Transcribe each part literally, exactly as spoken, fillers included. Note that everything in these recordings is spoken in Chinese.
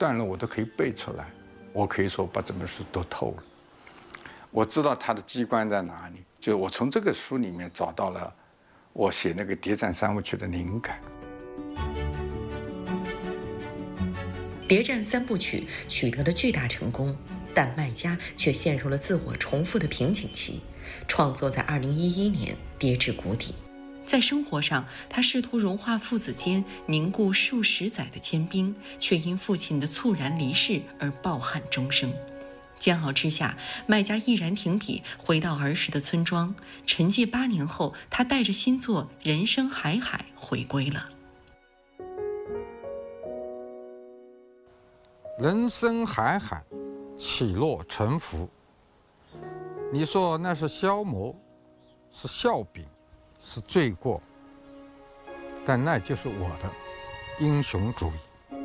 段落我都可以背出来，我可以说把这本书读透了。我知道它的机关在哪里，就我从这个书里面找到了我写那个谍战三部曲的灵感。 谍战三部曲取得了巨大成功，但麦家却陷入了自我重复的瓶颈期，创作在二零一一年跌至谷底。在生活上，他试图融化父子间凝固数十载的坚冰，却因父亲的猝然离世而抱憾终生。煎熬之下，麦家毅然停笔，回到儿时的村庄。沉寂八年后，他带着新作《人生海海》回归了。 人生海海，起落沉浮。你说那是消磨，是笑柄，是罪过，但那就是我的英雄主义。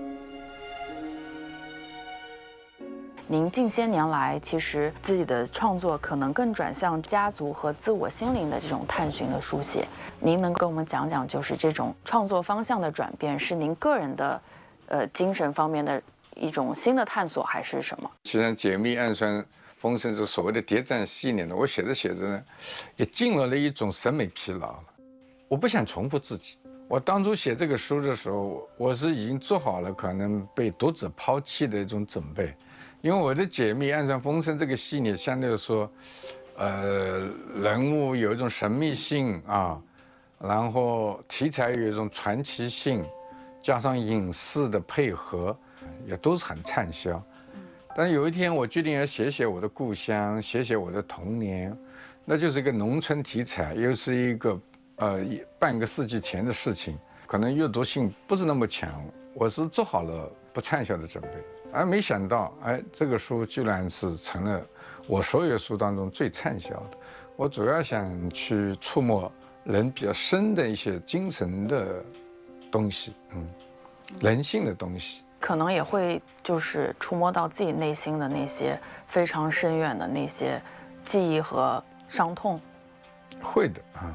您近些年来，其实自己的创作可能更转向家族和自我心灵的这种探寻的书写。您能跟我们讲讲，就是这种创作方向的转变，是您个人的，呃，精神方面的一种新的探索，还是什么？ 其实解密暗算风声这所谓的谍战系列呢，我写着写着呢，也进入了一种审美疲劳了。我不想重复自己。我当初写这个书的时候，我是已经做好了可能被读者抛弃的一种准备，因为我的解密暗算风声这个系列相对来说，呃，人物有一种神秘性啊，然后题材有一种传奇性，加上影视的配合，也都是很畅销。但有一天我决定要写写我的故乡，写写我的童年，那就是一个农村题材，又是一个呃半个世纪前的事情，可能阅读性不是那么强。我是做好了不畅销的准备，而没想到，哎，这个书居然是成了我所有书当中最畅销的。我主要想去触摸人比较深的一些精神的东西，嗯，人性的东西。 可能也会就是触摸到自己内心的那些非常深远的那些记忆和伤痛。 会的啊。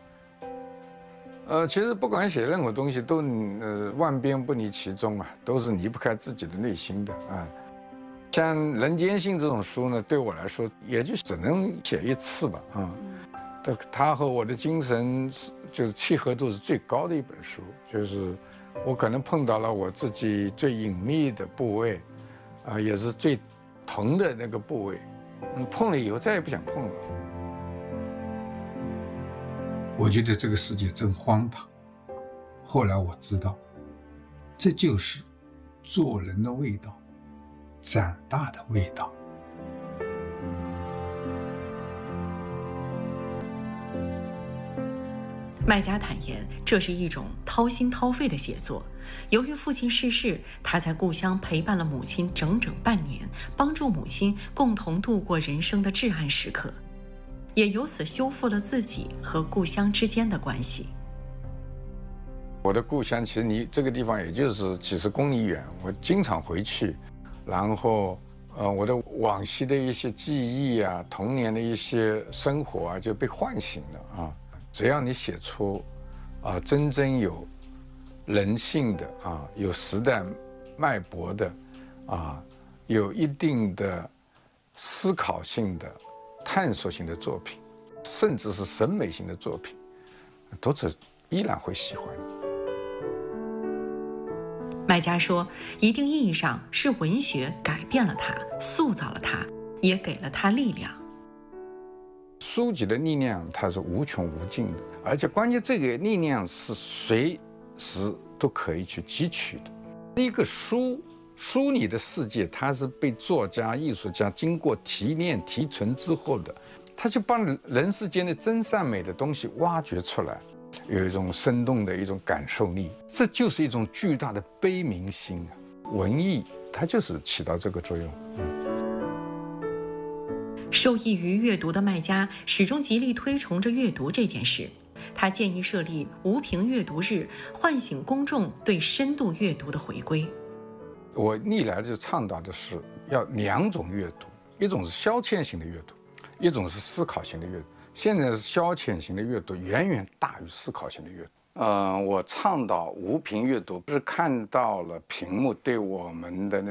呃，其实不管写任何东西，都呃万变不离其宗啊，都是离不开自己的内心的啊。像《人间性》这种书呢，对我来说也就只能写一次吧啊。这它和我的精神就是契合度是最高的一本书，就是我可能碰到了我自己最隐秘的部位，啊，也是最疼的那个部位，嗯，碰了以后再也不想碰了。 我觉得这个世界真荒唐。后来我知道，这就是做人的味道，长大的味道。 麦家坦言，这是一种掏心掏肺的写作。由于父亲逝世，他在故乡陪伴了母亲整整半年，帮助母亲共同度过人生的至暗时刻，也由此修复了自己和故乡之间的关系。 我的故乡其实离这个地方也就是几十公里远，我经常回去，然后呃，我的往昔的一些记忆啊，童年的一些生活啊，就被唤醒了啊。只要你写出，啊，真正有人性的啊，有时代脉搏的，啊，有一定的思考性的、探索性的作品，甚至是审美性的作品，读者依然会喜欢。 麦家说，一定意义上是文学改变了他，塑造了他，也给了他力量。 书籍的力量它是无穷无尽的，而且关键这个力量是随时都可以去汲取的。一个书书里的世界，它是被作家、艺术家经过提炼、提纯之后的，他就把人世间的真善美的东西挖掘出来，有一种生动的一种感受力，这就是一种巨大的悲悯心啊！文艺它就是起到这个作用。嗯。 受益于阅读的麦家始终极力推崇着阅读这件事。他建议设立无评阅读日，唤醒公众对深度阅读的回归。 我历来就倡导的是要两种阅读，一种是消遣型的阅读，一种是思考型的阅读。现在是消遣型的阅读远远大于思考型的阅读。呃，我倡导无评阅读，不是看到了屏幕对我们的那